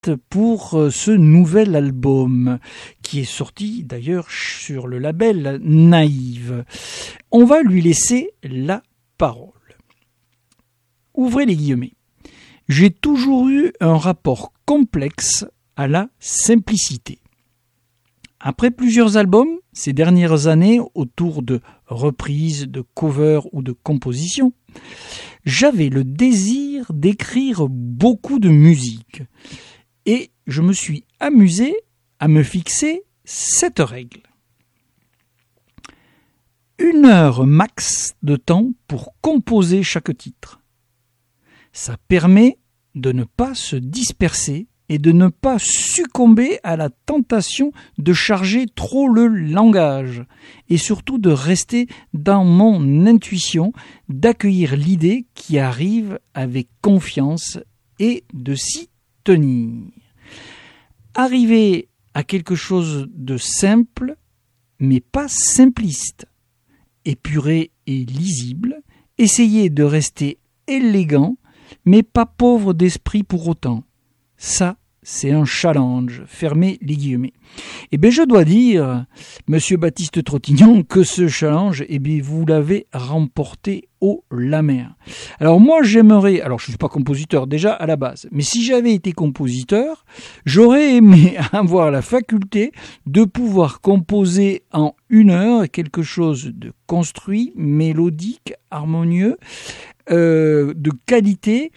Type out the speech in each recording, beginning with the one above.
pour ce nouvel album, qui est sorti d'ailleurs sur le label Naïve. On va lui laisser la parole. Ouvrez les guillemets. J'ai toujours eu un rapport complexe à la simplicité. Après plusieurs albums, ces dernières années, autour de reprises, de covers ou de compositions, j'avais le désir d'écrire beaucoup de musique. Et je me suis amusé à me fixer cette règle. 1 heure max de temps pour composer chaque titre. Ça permet de ne pas se disperser et de ne pas succomber à la tentation de charger trop le langage et surtout de rester dans mon intuition, d'accueillir l'idée qui arrive avec confiance et de s'y tenir. Arriver à quelque chose de simple, mais pas simpliste, épuré et lisible, essayer de rester élégant, mais pas pauvre d'esprit pour autant. Ça, c'est un challenge. Fermez les guillemets. Eh bien, je dois dire, Monsieur Baptiste Trottignon, que ce challenge, eh bien, vous l'avez remporté haut la main. Alors moi, j'aimerais, alors je ne suis pas compositeur déjà à la base, mais si j'avais été compositeur, j'aurais aimé avoir la faculté de pouvoir composer en 1 heure quelque chose de construit, mélodique, harmonieux, de qualité,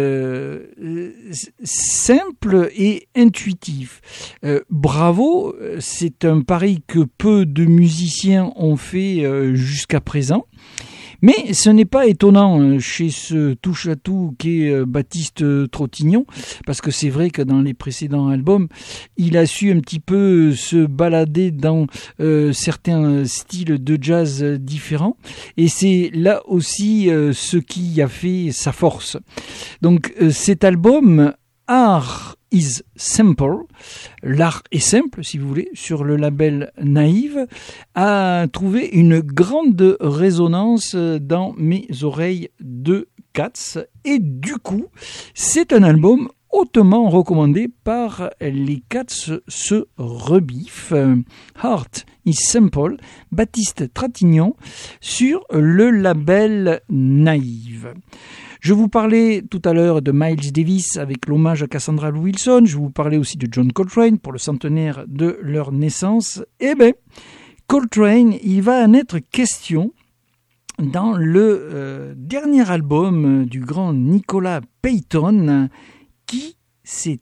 simple et intuitif. Bravo, c'est un pari que peu de musiciens ont fait jusqu'à présent. Mais ce n'est pas étonnant chez ce touche-à-tout qu'est Baptiste Trottignon, parce que c'est vrai que dans les précédents albums, il a su un petit peu se balader dans certains styles de jazz différents, et c'est là aussi ce qui a fait sa force. Donc cet album, Art is Simple, l'art est simple si vous voulez, sur le label Naïve, a trouvé une grande résonance dans mes oreilles de Cats, et du coup c'est un album hautement recommandé par les Cats se rebiffent. Heart is Simple, Baptiste Trottignon sur le label Naïve. Je vous parlais tout à l'heure de Miles Davis avec l'hommage à Cassandra Lou Wilson. Je vous parlais aussi de John Coltrane pour le centenaire de leur naissance. Eh bien, Coltrane, il va en être question dans le dernier album du grand Nicolas Payton qui s'est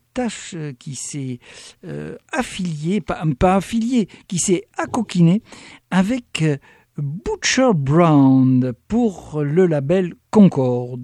affilié, qui s'est accoquiné avec Butcher Brown pour le label Concorde.